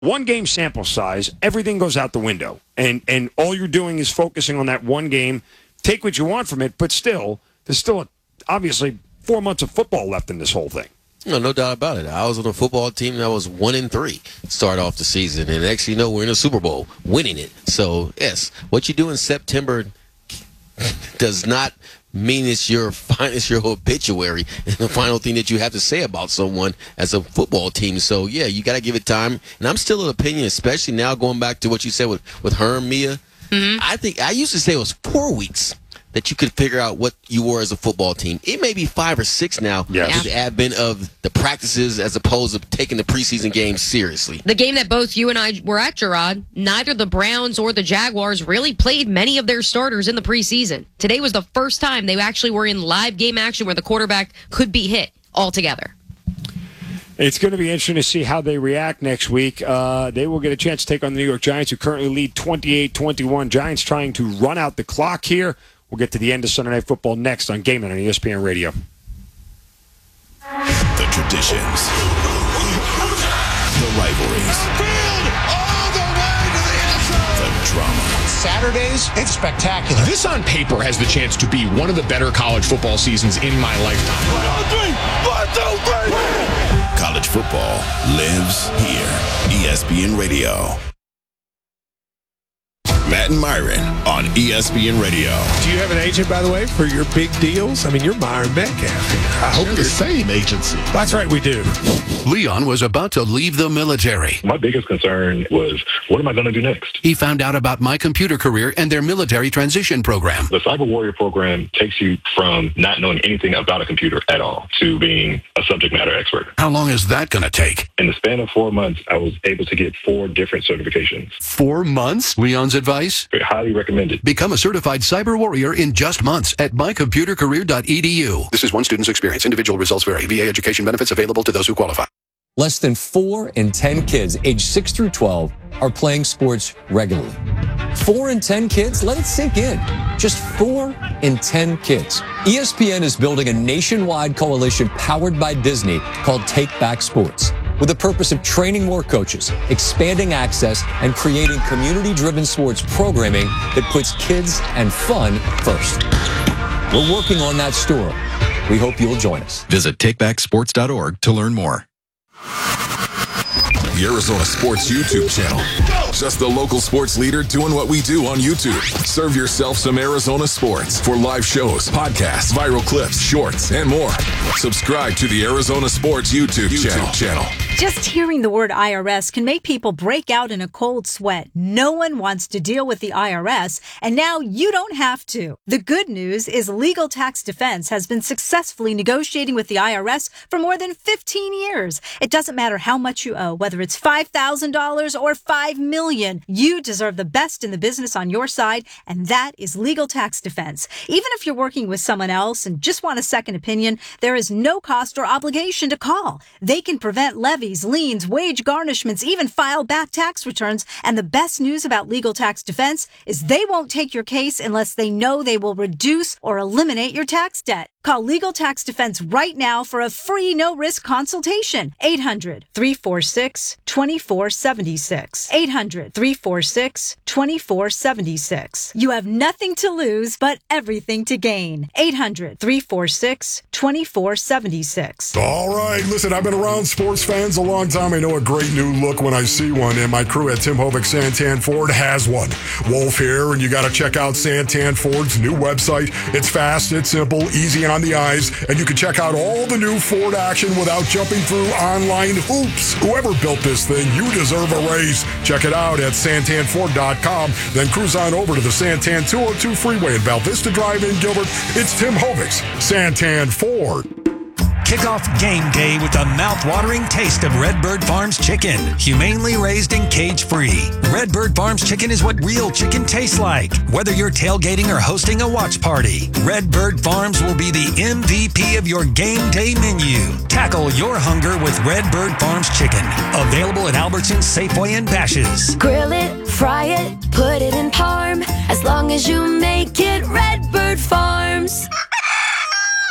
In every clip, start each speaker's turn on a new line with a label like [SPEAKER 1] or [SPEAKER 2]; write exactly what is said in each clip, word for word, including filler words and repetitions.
[SPEAKER 1] one game sample size, everything goes out the window. And and all you're doing is focusing on that one game. Take what you want from it, but still, there's still, a, obviously, four months of football left in this whole thing.
[SPEAKER 2] No, no doubt about it. I was on a football team that was one and three start off the season, and next you know we're in a Super Bowl, winning it. So yes, what you do in September does not mean it's your it's your obituary and the final thing that you have to say about someone as a football team. So yeah, you got to give it time. And I'm still of the opinion, especially now going back to what you said with with Herm, Mia. Mm-hmm. I think I used to say it was four weeks that you could figure out what you were as a football team. It may be five or six now
[SPEAKER 1] yes.
[SPEAKER 2] with the advent of the practices as opposed to taking the preseason games seriously.
[SPEAKER 3] The game that both you and I were at, Gerard, neither the Browns or the Jaguars really played many of their starters in the preseason. Today was the first time they actually were in live game action where the quarterback could be hit altogether.
[SPEAKER 1] It's going to be interesting to see how they react next week. Uh, they will get a chance to take on the New York Giants, who currently lead twenty-eight twenty-one. Giants trying to run out the clock here. We'll get to the end of Sunday Night Football next on Game Night on E S P N Radio.
[SPEAKER 4] The traditions. The rivalries.
[SPEAKER 5] All the way to the end zone.
[SPEAKER 4] The drama.
[SPEAKER 5] Saturdays, it's spectacular.
[SPEAKER 6] This on paper has the chance to be one of the better college football seasons in my lifetime.
[SPEAKER 5] One, two, three. One, two, three.
[SPEAKER 4] College football lives here. E S P N Radio. Matt and Myron on E S P N Radio.
[SPEAKER 7] Do you have an agent, by the way, for your big deals? I mean, you're Myron Metcalf here. I hope
[SPEAKER 8] you're the same agency.
[SPEAKER 7] That's right, we do.
[SPEAKER 9] Leon was about to leave the military.
[SPEAKER 10] My biggest concern was, what am I going to do next?
[SPEAKER 9] He found out about My Computer Career and their military transition program.
[SPEAKER 10] The Cyber Warrior program takes you from not knowing anything about a computer at all to being a subject matter expert.
[SPEAKER 9] How long is that going to take?
[SPEAKER 10] In the span of four months, I was able to get four different certifications.
[SPEAKER 9] Four months? Leon's advice?
[SPEAKER 10] Very highly recommended.
[SPEAKER 9] Become a certified cyber warrior in just months at my computer career dot e d u. This is one student's experience. Individual results vary. V A education benefits available to those who qualify.
[SPEAKER 11] Less than four in ten kids aged six through twelve are playing sports regularly. Four in ten kids? Let it sink in. Just four in ten kids. E S P N is building a nationwide coalition powered by Disney called Take Back Sports, with the purpose of training more coaches, expanding access, and creating community-driven sports programming that puts kids and fun first. We're working on that story. We hope you'll join us.
[SPEAKER 12] Visit take back sports dot org to learn more.
[SPEAKER 4] The Arizona Sports YouTube channel. Just the local sports leader doing what we do on YouTube. Serve yourself some Arizona sports for live shows, podcasts, viral clips, shorts, and more. Subscribe to the Arizona Sports YouTube, YouTube channel.
[SPEAKER 13] Just hearing the word I R S can make people break out in a cold sweat. No one wants to deal with the I R S, and now you don't have to. The good news is Legal Tax Defense has been successfully negotiating with the I R S for more than fifteen years. It doesn't matter how much you owe, whether it's five thousand dollars or five million dollars. You deserve the best in the business on your side, and that is Legal Tax Defense. Even if you're working with someone else and just want a second opinion, there is no cost or obligation to call. They can prevent levies, liens, wage garnishments, even file back tax returns. And the best news about Legal Tax Defense is they won't take your case unless they know they will reduce or eliminate your tax debt. Call Legal Tax Defense right now for a free no-risk consultation. eight hundred, three four six, two four seven six. eight hundred, three four six, two four seven six. You have nothing to lose, but everything to gain. eight hundred, three four six, two four seven six.
[SPEAKER 8] All right, listen, I've been around sports fans a long time. I know a great new look when I see one, and my crew at Tim Hovick Santan Ford has one. Wolf here, and you got to check out Santan Ford's new website. It's fast, it's simple, easy on the eyes, and you can check out all the new Ford action without jumping through online hoops. Whoever built this thing, you deserve a raise. Check it out at santan ford dot com, then cruise on over to the Santan two oh two freeway at Val Vista Drive in Gilbert. It's Tim Hovick's Santan Ford.
[SPEAKER 14] Kick off game day with the mouth-watering taste of Redbird Farms chicken, humanely raised and cage-free. Redbird Farms chicken is what real chicken tastes like. Whether you're tailgating or hosting a watch party, Redbird Farms will be the M V P of your game day menu. Tackle your hunger with Redbird Farms chicken. Available at Albertsons, Safeway, and Bash's'.
[SPEAKER 15] Grill it, fry it, put it in parm. As long as you make it Redbird Farms.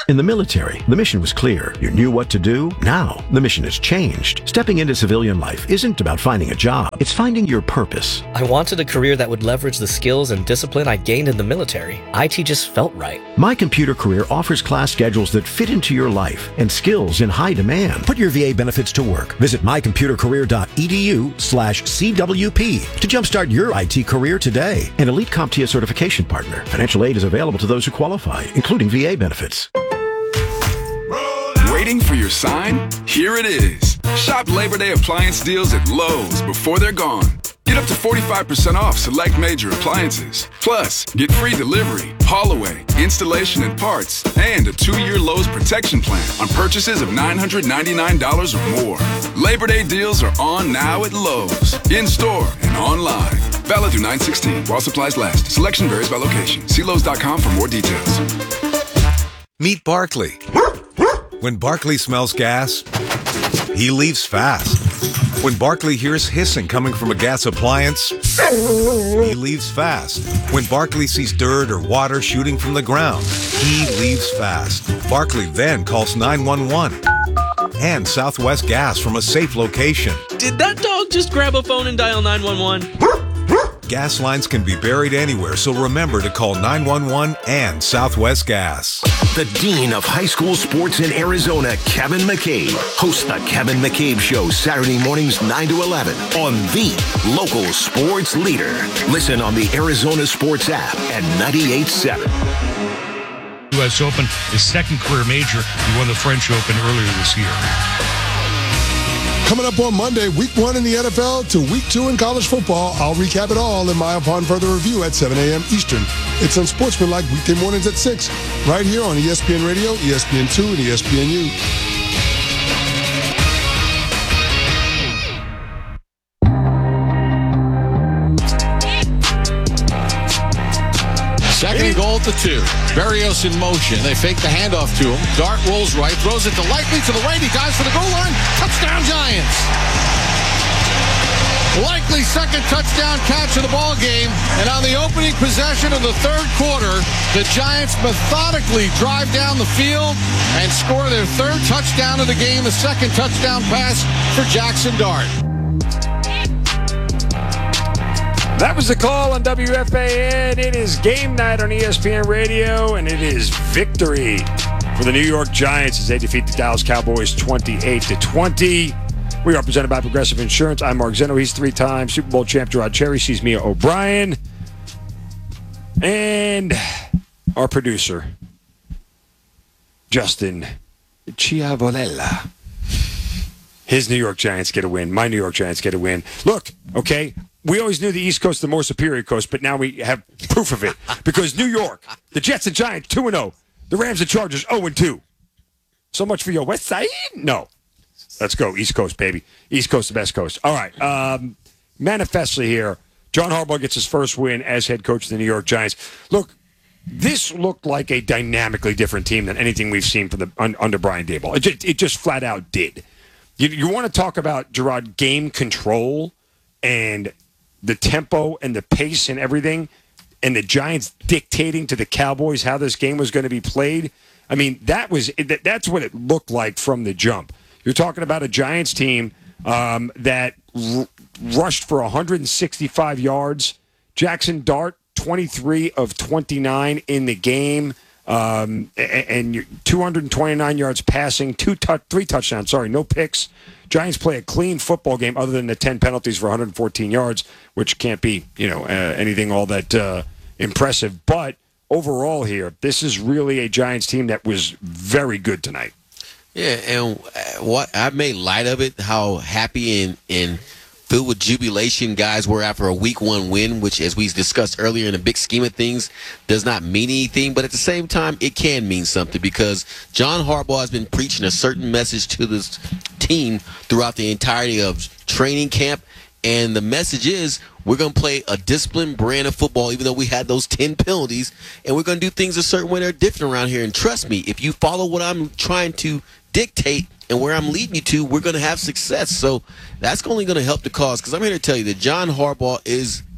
[SPEAKER 16] In the military, the mission was clear. You knew what to do. Now, the mission has changed. Stepping into civilian life isn't about finding a job. It's finding your purpose.
[SPEAKER 17] I wanted a career that would leverage the skills and discipline I gained in the military. I T just felt right.
[SPEAKER 16] My Computer Career offers class schedules that fit into your life and skills in high demand. Put your V A benefits to work. Visit mycomputercareer.edu slash CWP to jumpstart your I T career today. An Elite CompTIA certification partner. Financial aid is available to those who qualify, including V A benefits.
[SPEAKER 18] Waiting for your sign? Here it is. Shop Labor Day appliance deals at Lowe's before they're gone. Get up to forty-five percent off select major appliances. Plus, get free delivery, haul away, installation and parts, and a two-year Lowe's protection plan on purchases of nine hundred ninety-nine dollars or more. Labor Day deals are on now at Lowe's, in-store and online. Valid through nine sixteen while supplies last. Selection varies by location. See Lowe's dot com for more details.
[SPEAKER 19] Meet Barkley. When Barkley smells gas, he leaves fast. When Barkley hears hissing coming from a gas appliance, he leaves fast. When Barkley sees dirt or water shooting from the ground, he leaves fast. Barkley then calls nine one one and Southwest Gas from a safe location.
[SPEAKER 20] Did that dog just grab a phone and dial nine one one?
[SPEAKER 19] Gas lines can be buried anywhere, so remember to call nine one one and Southwest Gas.
[SPEAKER 21] The Dean of High School Sports in Arizona, Kevin McCabe, hosts the Kevin McCabe Show Saturday mornings nine to eleven on the local sports leader. Listen on the Arizona Sports app at ninety-eight point seven.
[SPEAKER 22] U S Open, his second career major. He won the French Open earlier this year.
[SPEAKER 23] Coming up on Monday, week one in the N F L to week two in college football. I'll recap it all in my Upon Further Review at seven a.m. Eastern. It's Unsportsmanlike weekday mornings at six, right here on E S P N Radio, E S P N two, and E S P N U.
[SPEAKER 24] Second and goal to two. Berrios in motion. They fake the handoff to him. Dart rolls right, throws it to Likely to the right. He dives for the goal line. Touchdown, Giants. Likely second touchdown catch of the ball game. And on the opening possession of the third quarter, the Giants methodically drive down the field and score their third touchdown of the game. The second touchdown pass for Jackson Dart.
[SPEAKER 1] That was the call on W F A N. It is game night on E S P N Radio, and it is victory for the New York Giants as they defeat the Dallas Cowboys twenty-eight to twenty. We are presented by Progressive Insurance. I'm Mark Zeno. He's three-time Super Bowl champ Gerard Cherry. She's Mia O'Brien. And our producer, Justin Chiavolella. His New York Giants get a win. My New York Giants get a win. Look, okay, we always knew the East Coast the more superior coast, but now we have proof of it. Because New York, the Jets and Giants, two and oh. The Rams and Chargers, oh and two. So much for your West Side? No. Let's go. East Coast, baby. East Coast, the best coast. All right. Um, manifestly here, John Harbaugh gets his first win as head coach of the New York Giants. Look, this looked like a dynamically different team than anything we've seen from the un, under Brian Daboll. It just, it just flat out did. You, you want to talk about, Gerard, game control and the tempo and the pace and everything, and the Giants dictating to the Cowboys how this game was going to be played? I mean, that was that, that's what it looked like from the jump. You're talking about a Giants team um, that r- rushed for one hundred sixty-five yards. Jackson Dart, twenty-three of twenty-nine in the game, um, and, and two hundred twenty-nine yards passing, two tu- three touchdowns, sorry, no picks. Giants play a clean football game other than the ten penalties for one hundred fourteen yards, which can't be, you know, uh, anything all that uh, impressive. But overall here, this is really a Giants team that was very good tonight.
[SPEAKER 2] Yeah, and what I made light of it, how happy and, and filled with jubilation guys were after a week one win, which, as we discussed earlier, in the big scheme of things, does not mean anything. But at the same time, it can mean something because John Harbaugh has been preaching a certain message to this team throughout the entirety of training camp. And the message is we're going to play a disciplined brand of football, even though we had those ten penalties. And we're going to do things a certain way that are different around here. And trust me, if you follow what I'm trying to dictate and where I'm leading you to, we're going to have success. So that's only going to help the cause, because I'm here to tell you that John Harbaugh is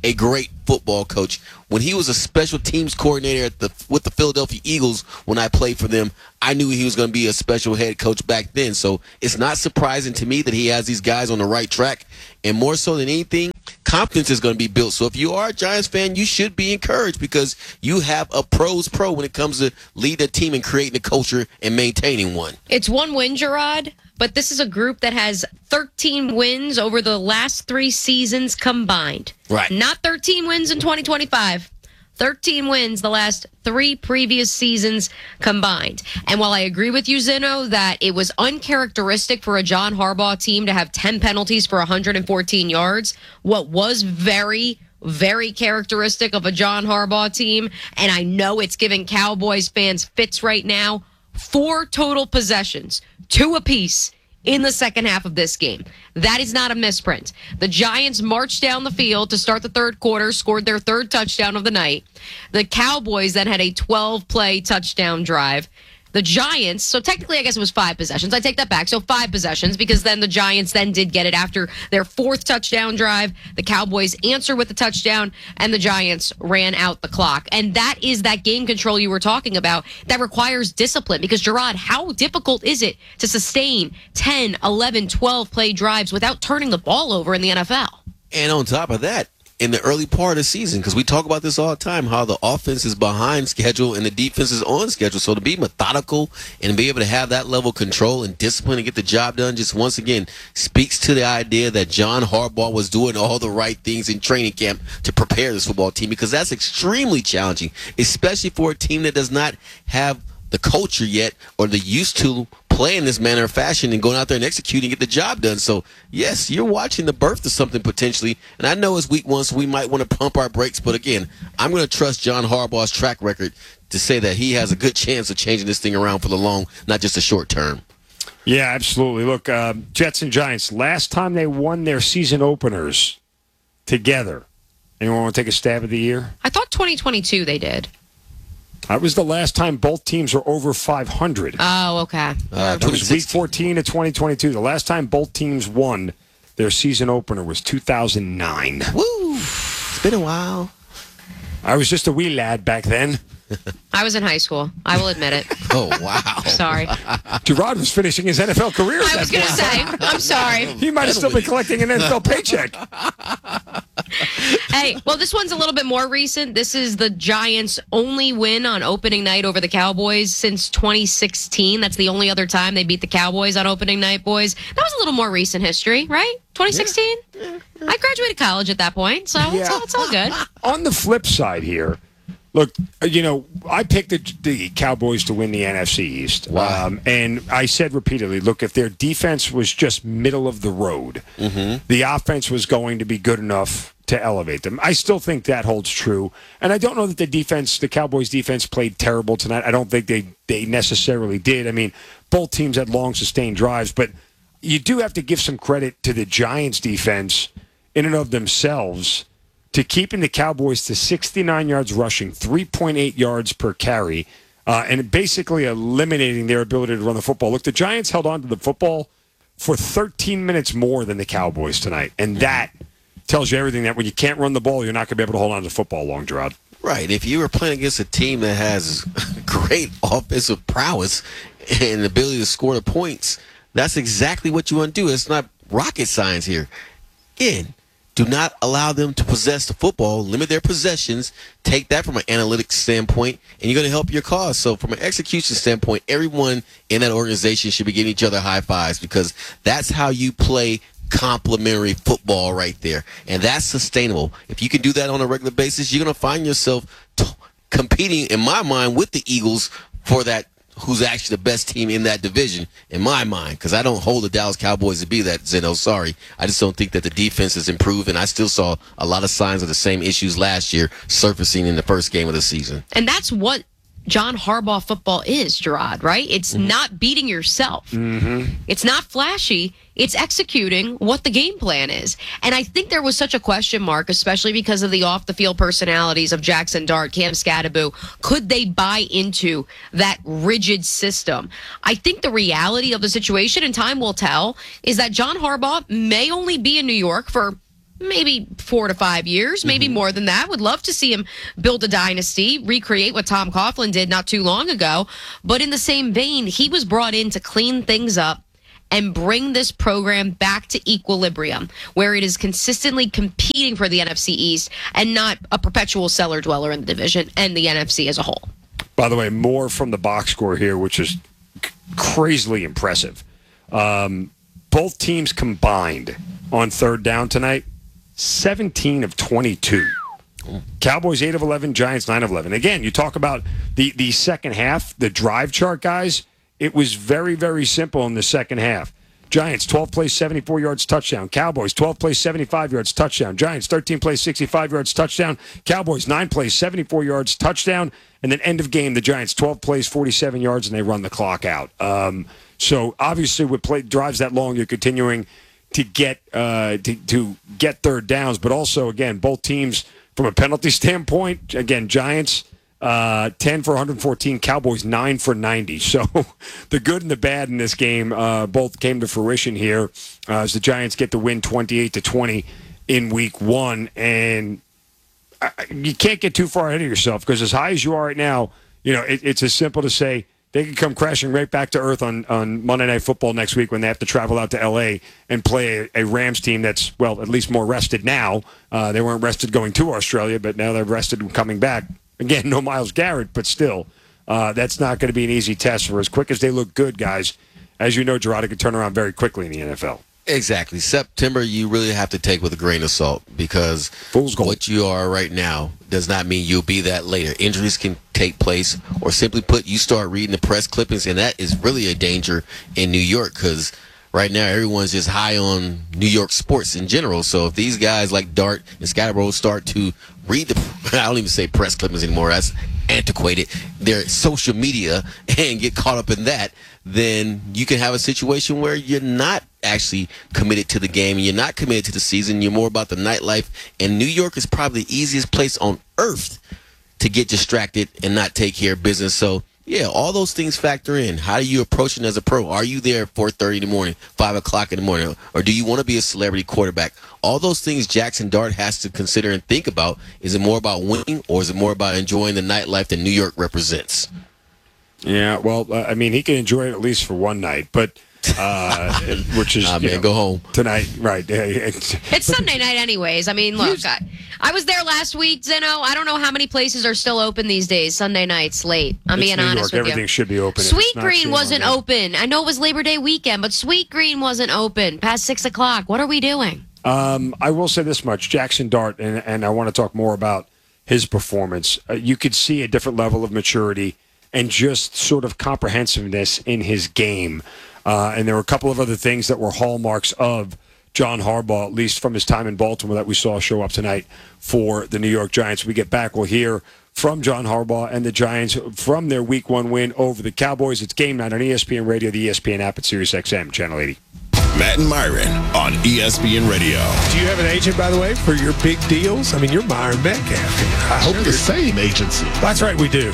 [SPEAKER 2] a great football coach. When he was a special teams coordinator at the with the Philadelphia Eagles, when I played for them, I knew he was going to be a special head coach back then. So it's not surprising to me that he has these guys on the right track. And more so than anything, confidence is going to be built. So if you are a Giants fan, you should be encouraged because you have a pros pro when it comes to leading a team and creating a culture and maintaining one.
[SPEAKER 3] It's one win, Gerard, but this is a group that has thirteen wins over the last three seasons combined.
[SPEAKER 2] Right.
[SPEAKER 3] Not thirteen wins in twenty twenty-five. thirteen wins the last three previous seasons combined. And while I agree with you, Zeno, that it was uncharacteristic for a John Harbaugh team to have ten penalties for one hundred fourteen yards, what was very, very characteristic of a John Harbaugh team, and I know it's giving Cowboys fans fits right now, four total possessions, two apiece in the second half of this game. That is not a misprint. The Giants marched down the field to start the third quarter, scored their third touchdown of the night. The Cowboys then had a twelve-play touchdown drive. The Giants, so technically I guess it was five possessions. I take that back. So five possessions because then the Giants then did get it after their fourth touchdown drive. The Cowboys answer with the touchdown, and the Giants ran out the clock. And that is that game control you were talking about that requires discipline because, Gerard, how difficult is it to sustain ten, eleven, twelve play drives without turning the ball over in the N F L?
[SPEAKER 2] And on top of that, in the early part of the season, because we talk about this all the time, how the offense is behind schedule and the defense is on schedule. So to be methodical and be able to have that level of control and discipline and get the job done just once again speaks to the idea that John Harbaugh was doing all the right things in training camp to prepare this football team, because that's extremely challenging, especially for a team that does not have the culture yet or the used to play in this manner of fashion and going out there and executing and get the job done. So, yes, you're watching the birth of something potentially. And I know it's week one, so we might want to pump our brakes. But, again, I'm going to trust John Harbaugh's track record to say that he has a good chance of changing this thing around for the long, not just a short term.
[SPEAKER 1] Yeah, absolutely. Look, uh, Jets and Giants, last time they won their season openers together. Anyone want to take a stab at the year?
[SPEAKER 3] I thought twenty twenty-two they did.
[SPEAKER 1] That was the last time both teams were over five hundred.
[SPEAKER 3] Oh, okay.
[SPEAKER 1] Uh, that was week fourteen of twenty twenty-two. The last time both teams won their season opener was two thousand nine.
[SPEAKER 2] Woo! It's been a while.
[SPEAKER 1] I was just a wee lad back then.
[SPEAKER 3] I was in high school. I will admit it.
[SPEAKER 2] Oh, wow.
[SPEAKER 3] Sorry.
[SPEAKER 1] Gerard was finishing his N F L career.
[SPEAKER 3] I was going to say, I'm sorry.
[SPEAKER 1] He might have still been collecting an N F L paycheck.
[SPEAKER 3] Hey, well, this one's a little bit more recent. This is the Giants' only win on opening night over the Cowboys since twenty sixteen. That's the only other time they beat the Cowboys on opening night, boys. That was a little more recent history, right? twenty sixteen? Yeah. I graduated college at that point, so yeah. it's, all, it's all good.
[SPEAKER 1] On the flip side here, look, you know, I picked the, the Cowboys to win the N F C East.
[SPEAKER 2] Wow.
[SPEAKER 1] Um, and I said repeatedly, look, if their defense was just middle of the road,
[SPEAKER 2] mm-hmm.
[SPEAKER 1] the offense was going to be good enough to elevate them. I still think that holds true. And I don't know that the defense, the Cowboys defense played terrible tonight. I don't think they, they necessarily did. I mean, both teams had long sustained drives, but you do have to give some credit to the Giants defense in and of themselves to keeping the Cowboys to sixty-nine yards rushing, three point eight yards per carry, uh, and basically eliminating their ability to run the football. Look, the Giants held on to the football for thirteen minutes more than the Cowboys tonight, and that tells you everything, that when you can't run the ball, you're not going to be able to hold on to the football long, Gerard.
[SPEAKER 2] Right. If you were playing against a team that has great offensive prowess and the ability to score the points, that's exactly what you want to do. It's not rocket science here. Again, do not allow them to possess the football, limit their possessions, take that from an analytics standpoint, and you're going to help your cause. So from an execution standpoint, everyone in that organization should be giving each other high fives, because that's how you play complementary football right there. And that's sustainable. If you can do that on a regular basis, you're going to find yourself t- competing, in my mind, with the Eagles for that, who's actually the best team in that division, in my mind, because I don't hold the Dallas Cowboys to be that, Zeno. Sorry. I just don't think that the defense has improved, and I still saw a lot of signs of the same issues last year surfacing in the first game of the season.
[SPEAKER 3] And that's what John Harbaugh football is, Gerard, right? It's mm-hmm. not beating yourself.
[SPEAKER 1] Mm-hmm.
[SPEAKER 3] It's not flashy. It's executing what the game plan is. And I think there was such a question mark, especially because of the off-the-field personalities of Jackson Dart, Cam Scadaboo. Could they buy into that rigid system? I think the reality of the situation, and time will tell, is that John Harbaugh may only be in New York for maybe four to five years, maybe mm-hmm. more than that. Would love to see him build a dynasty, recreate what Tom Coughlin did not too long ago. But in the same vein, he was brought in to clean things up and bring this program back to equilibrium, where it is consistently competing for the N F C East and not a perpetual cellar dweller in the division and the N F C as a whole.
[SPEAKER 1] By the way, more from the box score here, which is c- crazily impressive. Um, both teams combined on third down tonight, seventeen of twenty-two. Cowboys eight of eleven, Giants nine of eleven. Again, you talk about the, the second half, the drive chart, guys. It was very, very simple in the second half. Giants, twelve plays, seventy-four yards, touchdown. Cowboys, twelve plays, seventy-five yards, touchdown. Giants, thirteen plays, sixty-five yards, touchdown. Cowboys, nine plays, seventy-four yards, touchdown. And then end of game, the Giants, twelve plays, forty-seven yards, and they run the clock out. Um, so obviously with play drives that long, you're continuing to get uh, to, to get third downs. But also, again, both teams, from a penalty standpoint, again, Giants, Uh, ten for one hundred fourteen, Cowboys nine for ninety. So the good and the bad in this game uh, both came to fruition here uh, as the Giants get the win twenty-eight to twenty in week one. And uh, you can't get too far ahead of yourself because as high as you are right now, you know, it, it's as simple to say they can come crashing right back to earth on, on Monday Night Football next week when they have to travel out to L A and play a, a Rams team that's, well, at least more rested now. Uh, they weren't rested going to Australia, but now they're rested and coming back. Again, no Myles Garrett, but still, uh, that's not going to be an easy test for as quick as they look good, guys. As you know, Gerard, it can turn around very quickly in the N F L.
[SPEAKER 2] Exactly. September, you really have to take with a grain of salt because
[SPEAKER 1] Fool's gold.
[SPEAKER 2] What you are right now does not mean you'll be that later. Injuries can take place, or simply put, you start reading the press clippings, and that is really a danger in New York because right now everyone's just high on New York sports in general. So if these guys like Dart and Scarborough start to read the, I don't even say press clippings anymore, that's antiquated, their social media and get caught up in that, then you can have a situation where you're not actually committed to the game and you're not committed to the season. You're more about the nightlife. And New York is probably the easiest place on earth to get distracted and not take care of business. So, yeah, all those things factor in. How are you approaching as a pro? Are you there at four thirty in the morning, five o'clock in the morning? Or do you want to be a celebrity quarterback? All those things Jackson Dart has to consider and think about. Is it more about winning or is it more about enjoying the nightlife that New York represents?
[SPEAKER 1] Yeah, well, uh, I mean, he can enjoy it at least for one night, but uh, which is
[SPEAKER 2] nah, man,
[SPEAKER 1] know,
[SPEAKER 2] go home
[SPEAKER 1] tonight, right?
[SPEAKER 3] It's Sunday night, anyways. I mean, look, I, I was there last week, Zeno. I don't know how many places are still open these days. Sunday nights late. I'm
[SPEAKER 1] it's
[SPEAKER 3] being
[SPEAKER 1] New
[SPEAKER 3] honest
[SPEAKER 1] York.
[SPEAKER 3] with
[SPEAKER 1] Everything
[SPEAKER 3] you.
[SPEAKER 1] should be open.
[SPEAKER 3] Sweet Green wasn't open. I know it was Labor Day weekend, but Sweet Green wasn't open past six o'clock. What are we doing?
[SPEAKER 1] Um, I will say this much: Jackson Dart, and, and I want to talk more about his performance. Uh, you could see a different level of maturity and just sort of comprehensiveness in his game. Uh, and there were a couple of other things that were hallmarks of John Harbaugh, at least from his time in Baltimore, that we saw show up tonight for the New York Giants. When we get back, we'll hear from John Harbaugh and the Giants from their week one win over the Cowboys. It's Game Night on E S P N Radio, the E S P N app at Sirius X M, Channel eighty.
[SPEAKER 4] Matt and Myron on E S P N Radio.
[SPEAKER 5] Do you have an agent, by the way, for your big deals? I mean, you're Myron Metcalf. I hope
[SPEAKER 6] you're the same agency.
[SPEAKER 5] That's right, we do.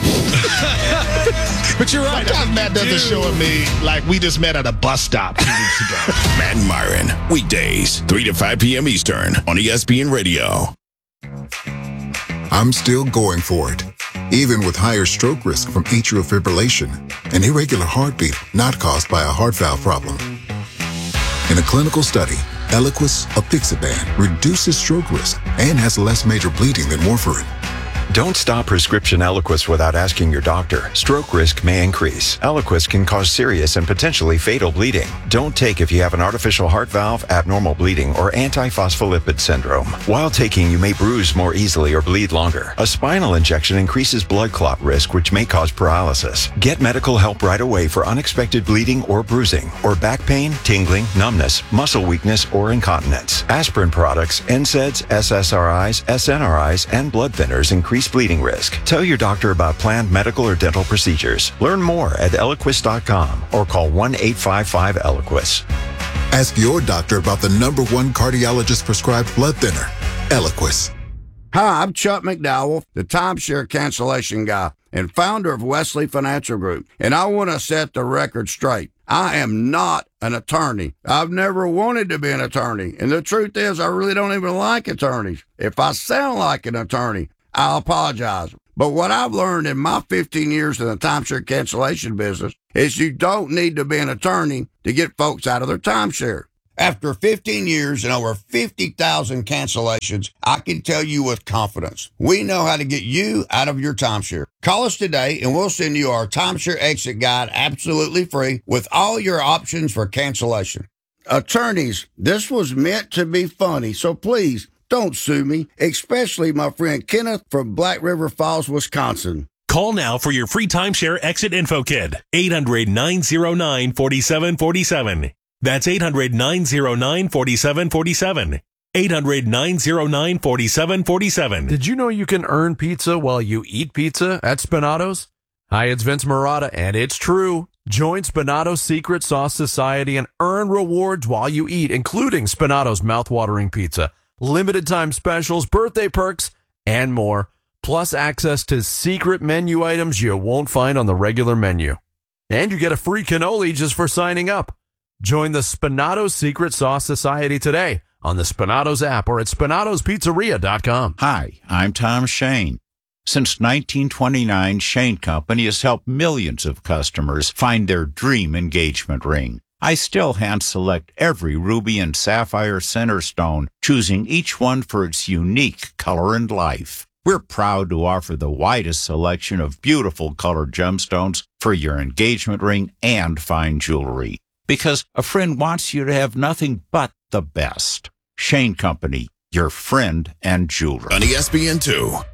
[SPEAKER 5] But you're right.
[SPEAKER 6] Sometimes Matt doesn't do. show me like we just met at a bus stop two weeks ago.
[SPEAKER 4] Matt and Myron, weekdays, three to five p.m. Eastern on E S P N Radio.
[SPEAKER 7] I'm still going for it, even with higher stroke risk from atrial fibrillation, an irregular heartbeat not caused by a heart valve problem. In a clinical study, Eliquis apixaban reduces stroke risk and has less major bleeding than warfarin.
[SPEAKER 10] Don't stop prescription Eliquis without asking your doctor. Stroke risk may increase. Eliquis can cause serious and potentially fatal bleeding. Don't take if you have an artificial heart valve, abnormal bleeding, or antiphospholipid syndrome. While taking, you may bruise more easily or bleed longer. A spinal injection increases blood clot risk, which may cause paralysis. Get medical help right away for unexpected bleeding or bruising, or back pain, tingling, numbness, muscle weakness, or incontinence. Aspirin products, N SAIDs, S S R Is, S N R Is, and blood thinners increase bleeding risk. Tell your doctor about planned medical or dental procedures. Learn more at Eliquis dot com or call one eight five five Eliquis.
[SPEAKER 7] Ask your doctor about the number one cardiologist prescribed blood thinner, Eliquis.
[SPEAKER 25] Hi, I'm Chuck McDowell, the timeshare cancellation guy and founder of Wesley Financial Group, and I want to set the record straight. I am not an attorney. I've never wanted to be an attorney. And the truth is, I really don't even like attorneys. If I sound like an attorney, I'll apologize. But what I've learned in my fifteen years in the timeshare cancellation business is you don't need to be an attorney to get folks out of their timeshare. After fifteen years and over fifty thousand cancellations, I can tell you with confidence, we know how to get you out of your timeshare. Call us today and we'll send you our timeshare exit guide absolutely free with all your options for cancellation. Attorneys, this was meant to be funny, so please don't sue me, especially my friend Kenneth from Black River Falls, Wisconsin.
[SPEAKER 8] Call now for your free timeshare exit info kit. eight hundred, nine oh nine, four seven four seven. That's eight hundred, nine oh nine, four seven four seven. eight hundred, nine oh nine, four seven four seven.
[SPEAKER 9] Did you know you can earn pizza while you eat pizza at Spinato's? Hi, it's Vince Marotta, and it's true. Join Spinato's Secret Sauce Society and earn rewards while you eat, including Spinato's mouthwatering pizza, limited time specials, birthday perks, and more. Plus access to secret menu items you won't find on the regular menu. And you get a free cannoli just for signing up. Join the Spinato's Secret Sauce Society today on the Spinato's app or at spinatos pizzeria dot com.
[SPEAKER 11] Hi, I'm Tom Shane. Since nineteen twenty-nine, Shane Company has helped millions of customers find their dream engagement ring. I still hand-select every ruby and sapphire center stone, choosing each one for its unique color and life. We're proud to offer the widest selection of beautiful colored gemstones for your engagement ring and fine jewelry. Because a friend wants you to have nothing but the best. Shane Company, your friend and jeweler.
[SPEAKER 4] On E S P N two,